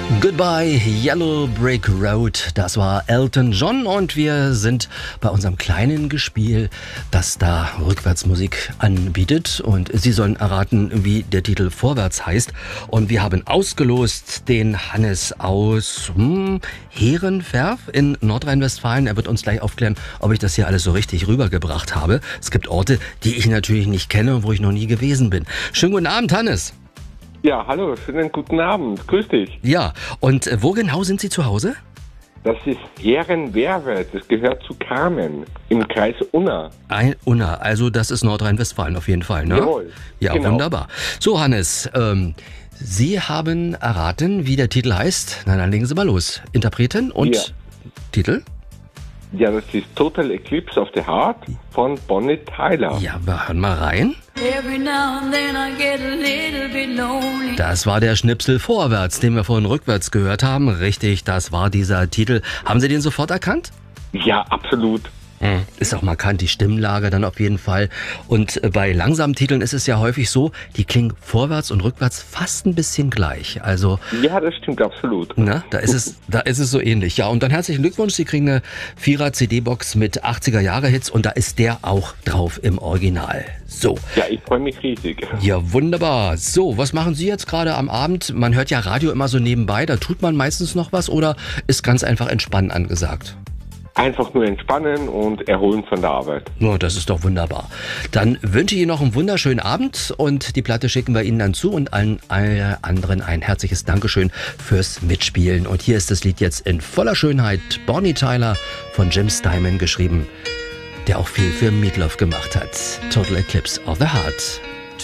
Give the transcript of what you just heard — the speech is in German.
Goodbye Yellow Brick Road, das war Elton John und wir sind bei unserem kleinen Gespiel, das da Rückwärtsmusik anbietet und Sie sollen erraten, wie der Titel Vorwärts heißt und wir haben ausgelost den Hannes aus Heerenverf in Nordrhein-Westfalen. Er wird uns gleich aufklären, ob ich das hier alles so richtig rübergebracht habe. Es gibt Orte, die ich natürlich nicht kenne und wo ich noch nie gewesen bin. Schönen guten Abend, Hannes. Ja, hallo, schönen guten Abend. Grüß dich. Ja, und wo genau sind Sie zu Hause? Das ist Herrenwerve, das gehört zu Kamen im Kreis Unna. Unna, also das ist Nordrhein-Westfalen auf jeden Fall, ne? Jawohl. Ja, genau. Wunderbar. So, Hannes, Sie haben erraten, wie der Titel heißt. Na, dann legen Sie mal los. Interpretin und Ja. Titel? Ja, das ist Total Eclipse of the Heart von Bonnie Tyler. Ja, wir hören mal rein. Every now and then I get a little bit lonely. Das war der Schnipsel Vorwärts, den wir vorhin rückwärts gehört haben. Richtig, das war dieser Titel. Haben Sie den sofort erkannt? Ja, absolut. Ist auch markant, die Stimmlage dann auf jeden Fall. Und bei langsamen Titeln ist es ja häufig so, die klingen vorwärts und rückwärts fast ein bisschen gleich. Also, Ja, das stimmt absolut. na, da ist es so ähnlich. Ja, und dann herzlichen Glückwunsch, Sie kriegen eine 4er CD-Box mit 80er-Jahre-Hits und da ist der auch drauf im Original. So. Ja, ich freue mich riesig. Ja, wunderbar. So, was machen Sie jetzt gerade am Abend? Man hört ja Radio immer so nebenbei, da tut man meistens noch was oder ist ganz einfach Entspannen angesagt? Einfach nur entspannen und erholen von der Arbeit. Ja, das ist doch wunderbar. Dann wünsche ich Ihnen noch einen wunderschönen Abend und die Platte schicken wir Ihnen dann zu und allen anderen ein herzliches Dankeschön fürs Mitspielen. Und hier ist das Lied jetzt in voller Schönheit. Bonnie Tyler von Jim Steinman geschrieben, der auch viel für Meatloaf gemacht hat. Total Eclipse of the Heart.